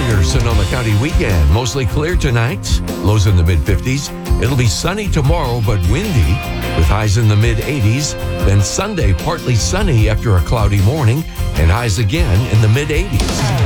your Sonoma County weekend. Mostly clear tonight, lows in the mid-50s. It'll be sunny tomorrow, but windy, with highs in the mid-80s. Then Sunday, partly sunny after a cloudy morning, and highs again in the mid-80s.